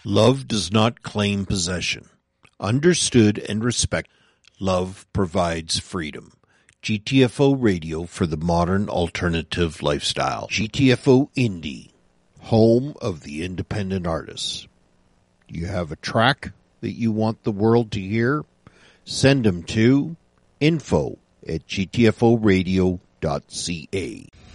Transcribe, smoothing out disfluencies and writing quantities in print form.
Love does not claim possession. Understood and respected, love provides freedom. GTFO Radio for the modern alternative lifestyle. GTFO Indie, home of the independent artists. You have a track that you want the world to hear? Send them to info@gtforadio.ca.